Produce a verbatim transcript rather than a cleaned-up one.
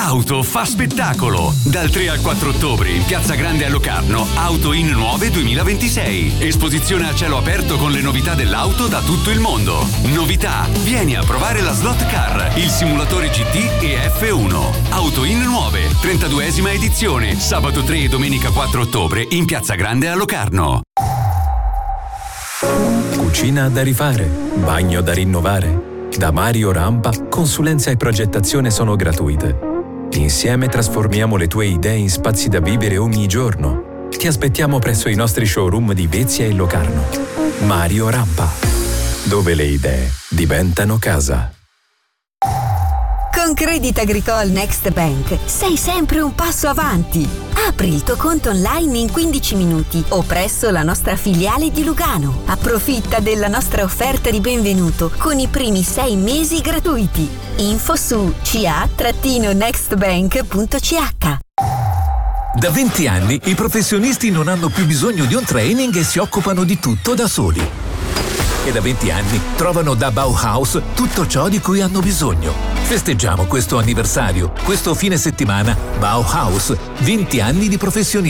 Auto fa spettacolo. Dal tre al quattro ottobre in Piazza Grande a Locarno, Auto in Nuove duemilaventisei. Esposizione a cielo aperto con le novità dell'auto da tutto il mondo. Novità, vieni a provare la Slot Car, il simulatore G T e F uno. Auto in Nuove, trentaduesima edizione, sabato tre e domenica quattro ottobre in Piazza Grande a Locarno. Cucina da rifare, bagno da rinnovare. Da Mario Rampa, consulenza e progettazione sono gratuite. Insieme trasformiamo le tue idee in spazi da vivere ogni giorno. Ti aspettiamo presso i nostri showroom di Vezia e Locarno. Mario Rampa, dove le idee diventano casa. Con Crédit Agricole Next Bank sei sempre un passo avanti. Apri il tuo conto online in quindici minuti o presso la nostra filiale di Lugano. Approfitta della nostra offerta di benvenuto con i primi sei mesi gratuiti. Info su c a next bank punto c h. Da venti anni i professionisti non hanno più bisogno di un training e si occupano di tutto da soli. E da venti anni trovano da Bauhaus tutto ciò di cui hanno bisogno. Festeggiamo questo anniversario, questo fine settimana. Bauhaus, venti anni di professionisti.